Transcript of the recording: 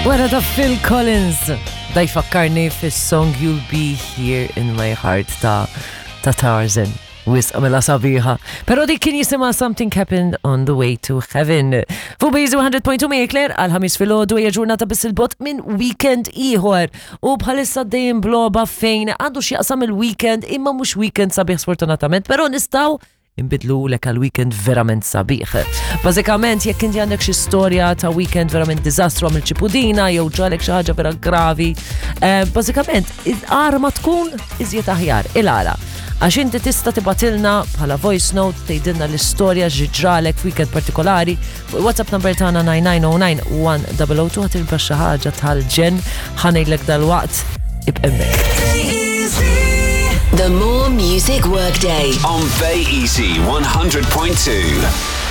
Wara ta' Phil Collins da jfakkarni fis-song You'll Be Here in My Heart ta' Tarzan. Wis għamela sabiħa. Pero dik kien jisima Something Happened on the Way to Heaven. Fu Bejzu 100.2 Mekler għal-ħamis fil-ħodu hija ġurnata biss il-bot minn weekend ieħor. U bħalissa dejjem bloba fejn għandu x'jaqsam il-weekend imma mhux weekend sabiħ sfortunatament, però nistgħu inbidlu lek għal-weekend verament sabiħ. Bażikament, jekk inti għandek xi storja ta' weekend verament diżastru għamil ċipudina jew ġalek xi ħaġa vera gravi, bażikament, iż-qar ma tkun iżjed aħjar il-għala. Għax inti tista' tibatilna bħala voice note tgħidilna l-istorja ġiġralek f'weekend partikolari fuq WhatsApp number tagħna 9909-1002 ħatilba xi ħaġa tal-ġen ħanejlek dal-waqt ibqemmek. The More Music Workday on Bay Easy 100.2.